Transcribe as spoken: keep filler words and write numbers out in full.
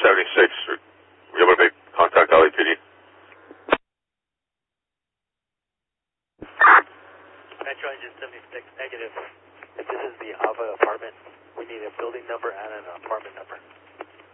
seventy-six. Were you able to make contact L A P D? Metro Engine seventy-six, negative. If this is the Ava apartment, we need a building number and an apartment number.